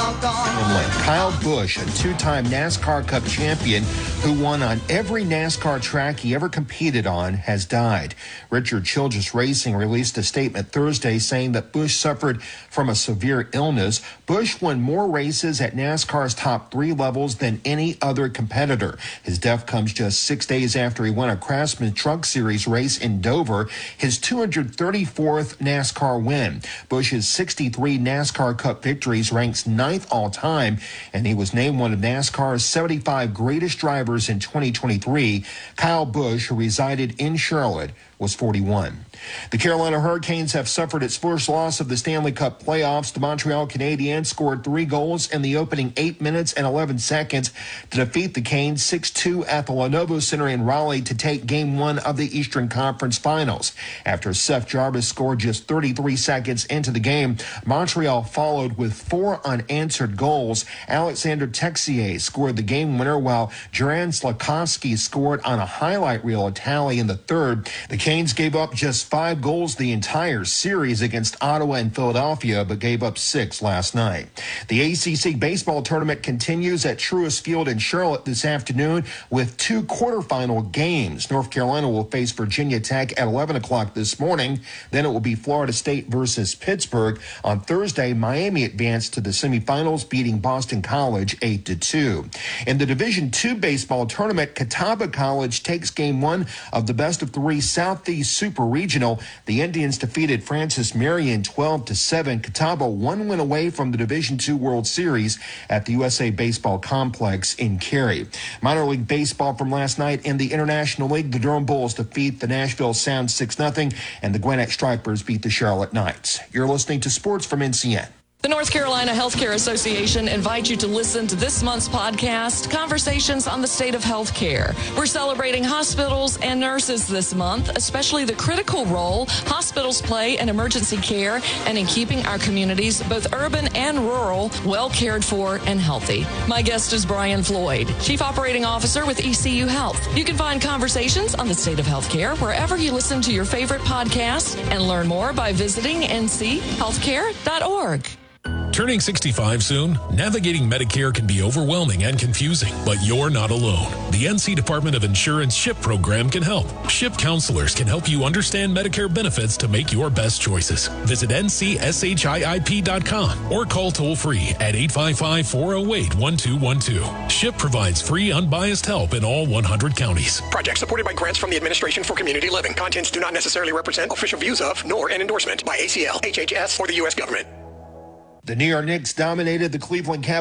Kyle Busch, a two-time NASCAR Cup champion who won on every NASCAR track he ever competed on, has died. Richard Childress Racing released a statement Thursday saying that Busch suffered from a severe illness. Busch won more races at NASCAR's top three levels than any other competitor. His death comes just 6 days after he won a Craftsman Truck Series race in Dover, his 234th NASCAR win. Busch's 63 NASCAR Cup victories ranks ninth all-time, and he was named one of NASCAR's 75 greatest drivers in 2023. Kyle Busch, who resided in Charlotte, was 41. The Carolina Hurricanes have suffered its first loss of the Stanley Cup playoffs. The Montreal Canadiens scored 3 goals in the opening 8 minutes and 11 seconds to defeat the Canes 6-2 at the Lenovo Center in Raleigh to take Game 1 of the Eastern Conference Finals. After Seth Jarvis scored just 33 seconds into the game, Montreal followed with 4 unanswered goals. Alexander Texier scored the game winner, while Duran Slakowski scored on a highlight reel tally in the third. The Canes gave up just 5 goals the entire series against Ottawa and Philadelphia, but gave up 6 last night. The ACC baseball tournament continues at Truist Field in Charlotte this afternoon with 2 quarterfinal games. North Carolina will face Virginia Tech at 11 o'clock this morning. Then it will be Florida State versus Pittsburgh. On Thursday, Miami advanced to the semifinals, beating Boston College 8-2. In the Division II baseball tournament, Catawba College takes Game 1 of the best-of-3 Southeast Super Regional. The Indians defeated Francis Marion 12-7. Catawba 1 win away from the Division II World Series at the USA Baseball Complex in Cary. Minor League Baseball from last night in the International League, the Durham Bulls defeat the Nashville Sound 6-0, and the Gwinnett Stripers beat the Charlotte Knights. You're listening to Sports from NCN. The North Carolina Healthcare Association invites you to listen to this month's podcast, Conversations on the State of Healthcare. We're celebrating hospitals and nurses this month, especially the critical role hospitals play in emergency care and in keeping our communities, both urban and rural, well cared for and healthy. My guest is Brian Floyd, Chief Operating Officer with ECU Health. You can find Conversations on the State of Healthcare wherever you listen to your favorite podcasts, and learn more by visiting nchealthcare.org. Turning 65 soon, navigating Medicare can be overwhelming and confusing, but you're not alone. The NC Department of Insurance SHIP program can help. SHIP counselors can help you understand Medicare benefits to make your best choices. Visit ncshiip.com or call toll-free at 855-408-1212. SHIP provides free, unbiased help in all 100 counties. Project supported by grants from the Administration for Community Living. Contents do not necessarily represent official views of, nor an endorsement by ACL, HHS, or the U.S. government. The New York Knicks dominated the Cleveland Cavaliers